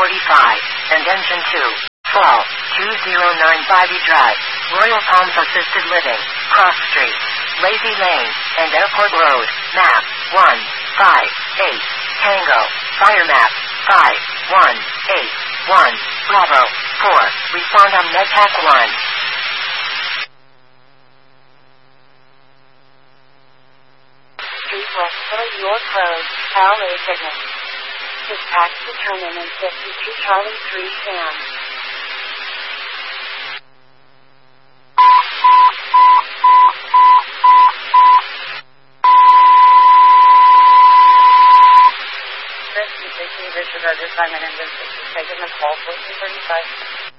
and engine 2. Fall, 2095 Drive, Royal Palms Assisted Living, Cross Street, Lazy Lane, and Airport Road, map, 158, Tango, fire map, 5181, Bravo, 4, respond on NetTac 1. Street Westfield, York Road, LA Fitness. Dispatch to turn in 52 Charlie 3 Sam. This is Richard Rogers, Simon and Vincent. Taking the call, 1435.